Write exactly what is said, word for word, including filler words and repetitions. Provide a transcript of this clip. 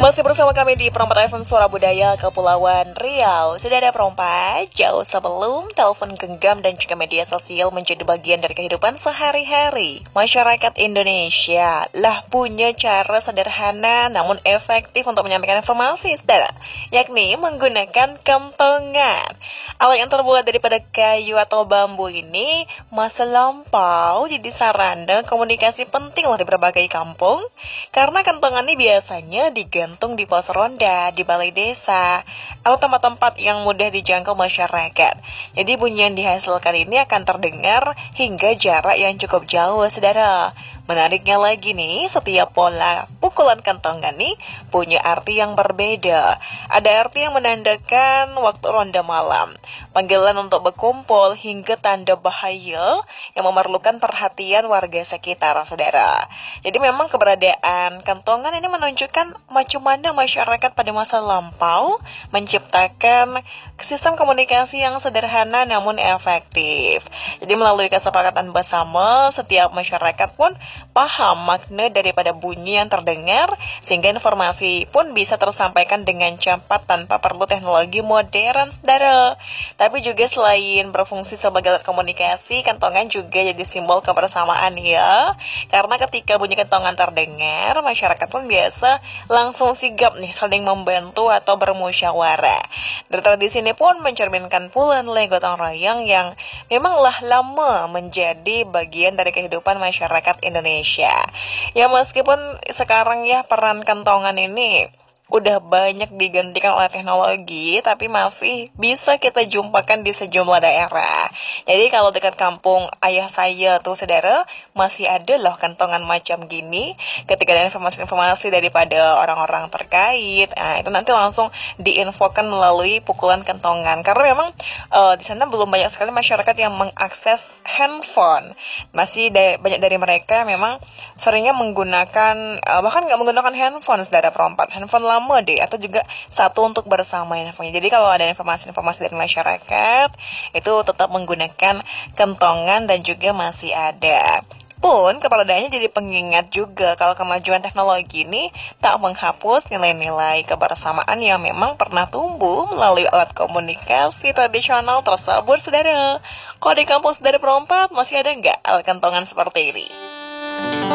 Masih bersama kami di Perompak F M Suara Budaya Kepulauan Riau. Sudah ada perompak jauh sebelum telepon genggam dan juga media sosial menjadi bagian dari kehidupan sehari-hari. Masyarakat Indonesia lah punya cara sederhana namun efektif untuk menyampaikan informasi, saudara, yakni menggunakan kentongan. Alat yang terbuat daripada kayu atau bambu ini masa lampau jadi sarana komunikasi penting loh di berbagai kampung, karena kentongan ini biasanya digantung di pos ronda, di balai desa, atau tempat-tempat yang mudah dijangkau masyarakat. Jadi bunyi yang dihasilkan ini akan terdengar hingga jarak yang cukup jauh, saudara. Menariknya lagi nih, setiap pola pukulan kentongan nih punya arti yang berbeda. Ada arti yang menandakan waktu ronda malam, panggilan untuk berkumpul, hingga tanda bahaya yang memerlukan perhatian warga sekitar, saudara. Jadi memang keberadaan kentongan ini menunjukkan macam mana masyarakat pada masa lampau menciptakan sistem komunikasi yang sederhana namun efektif. Jadi melalui kesepakatan bersama, setiap masyarakat pun paham makna daripada bunyi yang terdengar, sehingga informasi pun bisa tersampaikan dengan cepat tanpa perlu teknologi modern, saudara. Tapi juga selain berfungsi sebagai alat komunikasi, kentongan juga jadi simbol kebersamaan ya. Karena ketika bunyi kentongan terdengar, masyarakat pun biasa langsung sigap nih saling membantu atau bermusyawarah. Dari tradisi ini pun mencerminkan pula nilai gotong royong yang memanglah lama menjadi bagian dari kehidupan masyarakat Indonesia. Ya meskipun sekarang ya peran kentongan ini udah banyak digantikan oleh teknologi, tapi masih bisa kita jumpakan di sejumlah daerah. Jadi kalau dekat kampung ayah saya tuh, saudara, masih ada loh kentongan macam gini. Ketika ada informasi-informasi daripada orang-orang terkait, nah itu nanti langsung diinfokan melalui pukulan kentongan. Karena memang uh, di sana belum banyak sekali masyarakat yang mengakses handphone. Masih da- banyak dari mereka memang seringnya menggunakan uh, bahkan nggak menggunakan handphone, saudara perompak, handphone lama deh, atau juga satu untuk bersama infonya. Jadi kalau ada informasi-informasi dari masyarakat, itu tetap menggunakan kentongan dan juga masih ada. Pun keberadaannya jadi pengingat juga kalau kemajuan teknologi ini tak menghapus nilai-nilai kebersamaan yang memang pernah tumbuh melalui alat komunikasi tradisional tersebut, saudara. Kalau di kampus saudara perompak masih ada nggak alat kentongan seperti ini?